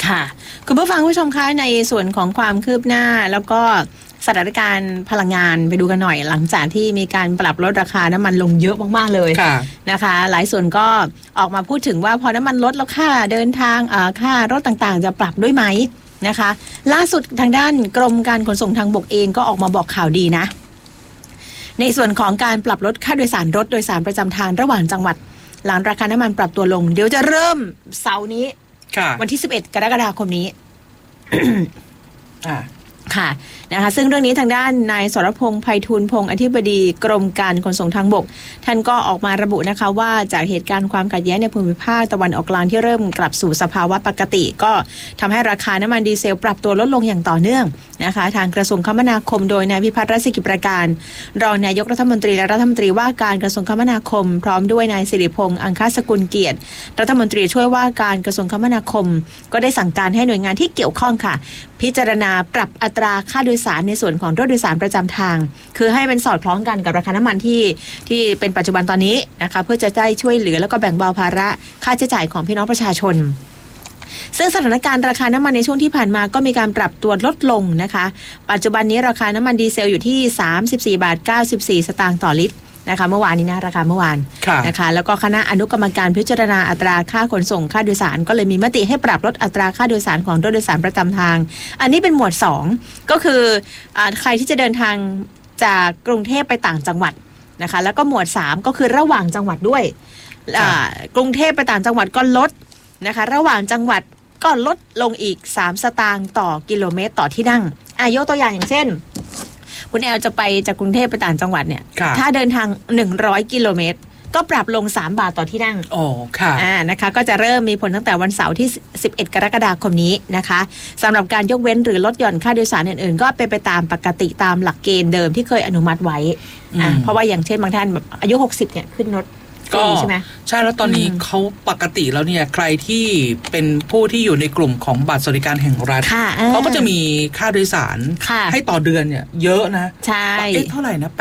ค่ะคุณผู้ฟังผู้ชมคะในส่วนของความคืบหน้าแล้วก็สถานการณ์พลังงานไปดูกันหน่อยหลังจากที่มีการปรับลดราคาน้ำมันลงเยอะมากๆเลยนะคะหลายส่วนก็ออกมาพูดถึงว่าพอน้ำมันลดแล้วค่าเดินทางค่ารถต่างๆจะปรับด้วยไหมนะคะล่าสุดทางด้านกรมการขนส่งทางบกเองก็ออกมาบอกข่าวดีนะในส่วนของการปรับลดค่าโดยสารรถโดยสารประจำทางระหว่างจังหวัดหลังราคาน้ำมันปรับตัวลงเดี๋ยวจะเริ่มเสาร์นี้วันที่11 กรกฎาคมนี้ ค่ะนะคะซึ่งเรื่องนี้ทางด้านนายสรพงษ์ไพฑูรย์พงษ์อธิบดีกรมการขนส่งทางบกท่านก็ออกมาระบุนะคะว่าจากเหตุการณ์ความขัดแย้งในภูมิภาคตะวันออกกลางที่เริ่มกลับสู่สภาวะปกติก็ทำให้ราคาน้ำมันดีเซลปรับตัวลดลงอย่างต่อเนื่องนะคะทางกระทรวงคมนาคมโดยนายพิพัฒน์รัชกิจประการรองนายกรัฐมนตรีและรัฐมนตรีว่าการกระทรวงคมนาคมพร้อมด้วยนายสิริพงษ์อังคสกุลเกียรติรัฐมนตรีช่วยว่าการกระทรวงคมนาคมก็ได้สั่งการให้หน่วยงานที่เกี่ยวข้องค่ะพิจารณาปรับอัตราค่าโดยสารในส่วนของรถโดยสารประจำทางคือให้เป็นสอดคล้องกันกับราคาน้ำมันที่เป็นปัจจุบันตอนนี้นะคะเพื่อจะได้ช่วยเหลือแล้วก็แบ่งเบาภาระค่าใช้จ่ายของพี่น้องประชาชนซึ่งสถานการณ์ราคาน้ำมันในช่วงที่ผ่านมาก็มีการปรับตัวลดลงนะคะปัจจุบันนี้ราคาน้ำมันดีเซลอยู่ที่34.94 สตางค์ต่อลิตรนะคะเมื่อวานนี้นะราคาเมื่อวานนะคะแล้วก็คณะอนุกรรมการพิจารณาอัตราค่าขนส่งค่าโดยสารก็เลยมีมติให้ปรับลดอัตราค่าโดยสารของรถโดยสารประจำทางอันนี้เป็นหมวด2ก็คือใครที่จะเดินทางจากกรุงเทพไปต่างจังหวัดนะคะแล้วก็หมวด3ก็คือระหว่างจังหวัดด้วยกรุงเทพไปต่างจังหวัดก็ลดนะคะระหว่างจังหวัดก็ลดลงอีก3 สตางค์ต่อกิโลเมตรต่อที่นั่งยกตัวอย่างเช่นคุณแอลจะไปจากกรุงเทพไปต่างจังหวัดเนี่ยถ้าเดินทาง100 กิโลเมตรก็ปรับลง3 บาทต่อที่นั่งค่ะนะคะก็จะเริ่มมีผลตั้งแต่วันเสาร์ที่11 กรกฎาคมนี้นะคะสำหรับการยกเว้นหรือลดหย่อนค่าโดยสารอื่นๆก็เป็นไปตามปกติตามหลักเกณฑ์เดิมที่เคยอนุมัติไว้เพราะว่าอย่างเช่นบางท่านแบบอายุ60เนี่ยขึ้นรถก็ใช่ไหมใช่แล้วตอนนี้เขาปกติแล้วเนี่ยใครที่เป็นผู้ที่อยู่ในกลุ่มของบัตรสวัสดิการแห่งรัฐเขาก็จะมีค่าโดยสารให้ต่อเดือนเนี่ยเยอะนะใช่เท่าไหร่นะ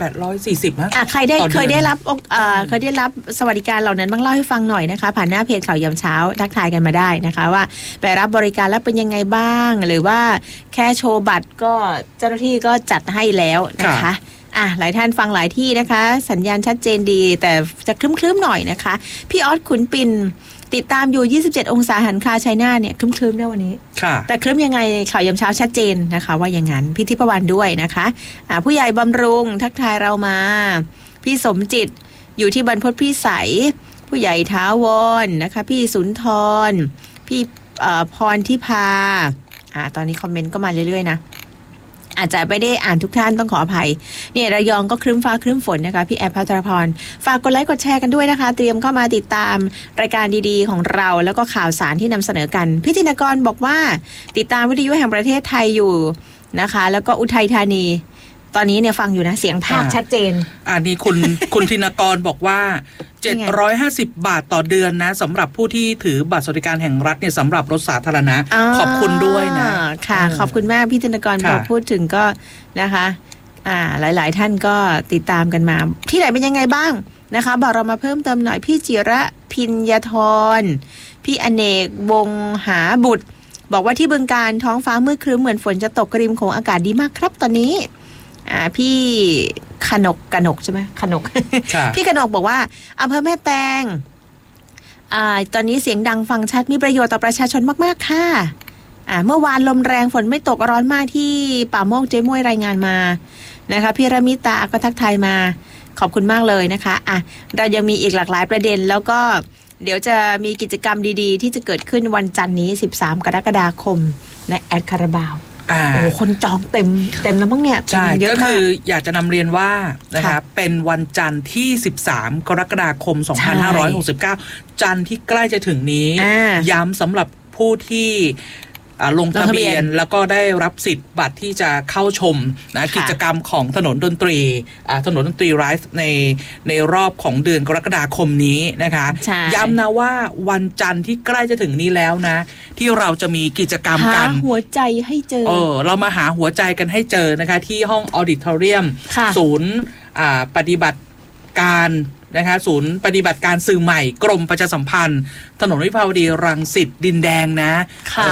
840นะใครได้เคยได้รับสวัสดิการเหล่านั้นบ้างเล่าให้ฟังหน่อยนะคะผ่านหน้าเพจข่าวยามเช้าทักทายกันมาได้นะคะว่าไปรับบริการแล้วเป็นยังไงบ้างหรือว่าแค่โชว์บัตรก็เจ้าหน้าที่ก็จัดให้แล้วนะคะหลายท่านฟังหลายที่นะคะสัญญาณชัดเจนดีแต่จะคลึ้มๆหน่อยนะคะพี่ออสขุนปินติดตามอยู่27 องศาหันคาชัยนาทเนี่ยคลึ้มๆได้วันนี้แต่คลึ้มยังไงข่าวยามเช้าชัดเจนนะคะว่าอย่างนั้นพี่ทิพวรรณด้วยนะคะผู้ใหญ่บำรุงทักทายเรามาพี่สมจิตอยู่ที่บรรพตพิสัยผู้ใหญ่ท้าวรนะคะพี่สุนทรพี่พรทิพาตอนนี้คอมเมนต์ก็มาเรื่อยๆนะอาจจะไม่ได้อ่านทุกท่านต้องขออภัยเนี่ยระยองก็ครึ้มฟ้าครึ้มฝนนะคะพี่แอฟภัทรพรฝากกดไลค์กดแชร์กันด้วยนะคะเตรียมเข้ามาติดตามรายการดีๆของเราแล้วก็ข่าวสารที่นำเสนอกันพี่ธินกรบอกว่าติดตามวิทยุแห่งประเทศไทยอยู่นะคะแล้วก็อุทัยธานีตอนนี้เนี่ยฟังอยู่นะเสียงภาคชัดเจนนี่คุณธินกรบอกว่า750 บาทต่อเดือนนะสำหรับผู้ที่ถือบัตรสวัสดิการแห่งรัฐเนี่ยสำหรับรถสาธารณะขอบคุณด้วยนะค่ะขอบคุณมากพี่ธินกรพอพูดถึงก็นะคะหลายๆท่านก็ติดตามกันมาที่ไหนเป็นยังไงบ้างนะคะบอกเรามาเพิ่มเติมหน่อยพี่จิระพิญญาธรพี่อเนกวงหาบุตรบอกว่าที่บึงกาฬท้องฟ้ามืดครึ้มเหมือนฝนจะตกริมโขงอากาศดีมากครับตอนนี้พี่ขนกใช่ไหมขนก พี่ขนกบอกว่าอำเภอแม่แตงตอนนี้เสียงดังฟังชัดมีประโยชน์ต่อประชาชนมากๆค่ะเมื่อวานลมแรงฝนไม่ตกร้อนมากที่ป่าโมกเจ๊ม้วยรายงานมานะคะพี่ระมิตาก็ทักทายมาขอบคุณมากเลยนะคะเรายังมีอีกหลากหลายประเด็นแล้วก็เดี๋ยวจะมีกิจกรรมดีๆที่จะเกิดขึ้นวันจันทร์นี้13 กรกฎาคมในแอดคาราบาวคนจองเต็มแล้วมั้งเนี่ยใช่ก็คืออยากจะนำเรียนว่านะครับเป็นวันจันทร์ที่13 กรกฎาคม 2569 จันทร์ที่ใกล้จะถึงนี้ย้ำสำหรับผู้ที่ลงทะเบียนแล้วก็ได้รับสิทธิ์บัตรที่จะเข้าชมนะกิจกรรมของถนนดนตรีไลฟ์ในรอบของเดือนกรกฎาคมนี้นะคะย้ำนะว่าวันจันทร์ที่ใกล้จะถึงนี้แล้วนะที่เราจะมีกิจกรรมกันหาหัวใจให้เจอเรามาหาหัวใจกันให้เจอนะคะที่ห้องออดิทอเรียมศูนย์ปฏิบัติการนะคะศูนย์ปฏิบัติการสื่อใหม่กรมประชาสัมพันธ์ถนนวิภาวดีรังสิตดินแดงนะ